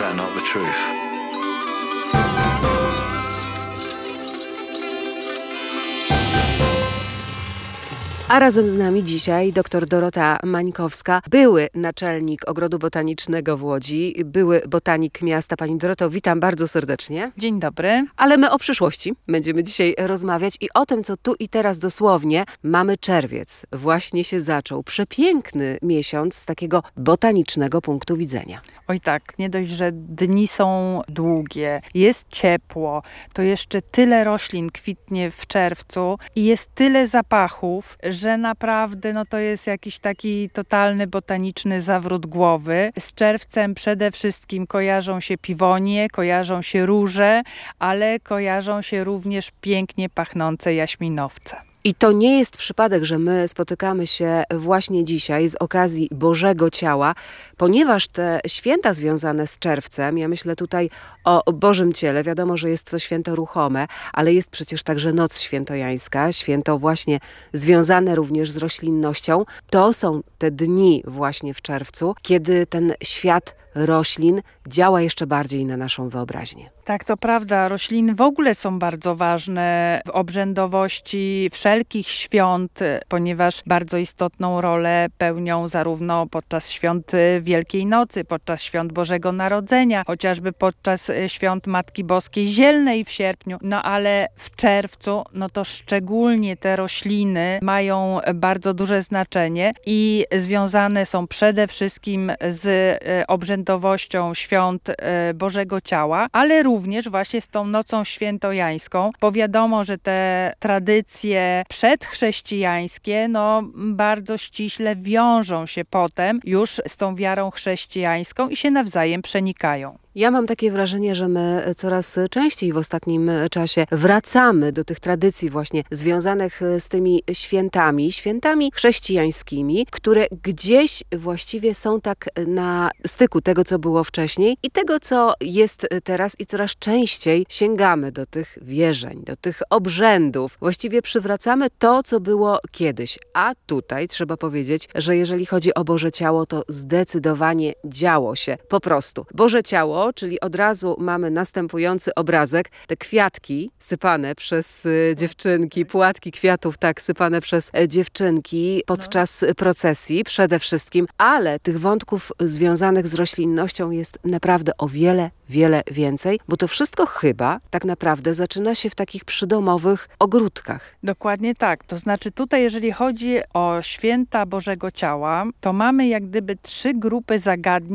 that not the truth? A razem z nami dzisiaj dr Dorota Mańkowska, były naczelnik Ogrodu Botanicznego w Łodzi, były botanik miasta. Pani Doroto, witam bardzo serdecznie. Dzień dobry. Ale my o przyszłości będziemy dzisiaj rozmawiać i o tym, co tu i teraz dosłownie. Mamy czerwiec, właśnie się zaczął. Przepiękny miesiąc z takiego botanicznego punktu widzenia. Oj tak, nie dość, że dni są długie, jest ciepło, to jeszcze tyle roślin kwitnie w czerwcu i jest tyle zapachów, że naprawdę to jest jakiś taki totalny botaniczny zawrót głowy. Z czerwcem przede wszystkim kojarzą się piwonie, kojarzą się róże, ale kojarzą się również pięknie pachnące jaśminowce. I to nie jest przypadek, że my spotykamy się właśnie dzisiaj z okazji Bożego Ciała, ponieważ te święta związane z czerwcem, ja myślę tutaj o Bożym Ciele, wiadomo, że jest to święto ruchome, ale jest przecież także Noc Świętojańska, święto właśnie związane również z roślinnością. To są te dni właśnie w czerwcu, kiedy ten świat roślin działa jeszcze bardziej na naszą wyobraźnię. Tak, to prawda. Rośliny w ogóle są bardzo ważne w obrzędowości wszelkich świąt, ponieważ bardzo istotną rolę pełnią zarówno podczas świąt Wielkiej Nocy, podczas świąt Bożego Narodzenia, chociażby podczas świąt Matki Boskiej Zielnej w sierpniu, ale w czerwcu, to szczególnie te rośliny mają bardzo duże znaczenie i związane są przede wszystkim z obrzędowością świąt Bożego Ciała, ale również właśnie z tą Nocą Świętojańską, bo wiadomo, że te tradycje przedchrześcijańskie bardzo ściśle wiążą się potem już z tą wiarą chrześcijańską i się nawzajem przenikają. Ja mam takie wrażenie, że my coraz częściej w ostatnim czasie wracamy do tych tradycji właśnie związanych z tymi świętami chrześcijańskimi, które gdzieś właściwie są tak na styku tego, co było wcześniej i tego, co jest teraz i coraz częściej sięgamy do tych wierzeń, do tych obrzędów. Właściwie przywracamy to, co było kiedyś. A tutaj trzeba powiedzieć, że jeżeli chodzi o Boże Ciało, to zdecydowanie działo się po prostu. Boże Ciało, czyli od razu mamy następujący obrazek. Te kwiatki sypane przez dziewczynki, płatki kwiatów sypane przez dziewczynki podczas procesji przede wszystkim, ale tych wątków związanych z roślinnością jest naprawdę o wiele więcej, bo to wszystko chyba tak naprawdę zaczyna się w takich przydomowych ogródkach. Dokładnie tak. To znaczy tutaj, jeżeli chodzi o święta Bożego Ciała, to mamy jak gdyby 3 grupy zagadnień,